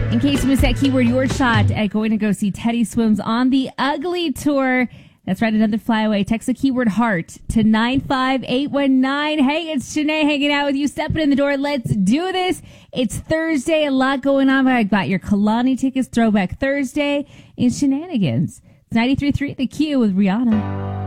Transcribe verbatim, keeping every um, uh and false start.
In case you missed that keyword, your shot at going to go see Teddy Swims on the Ugly Tour. That's right, another flyaway. Text the keyword heart to nine five eight one nine. Hey, it's Shanae hanging out with you, stepping in the door. Let's do this. It's Thursday, a lot going on. I've got your Kalani tickets, Throwback Thursday, and shenanigans. It's ninety-three point three The Q with Rihanna.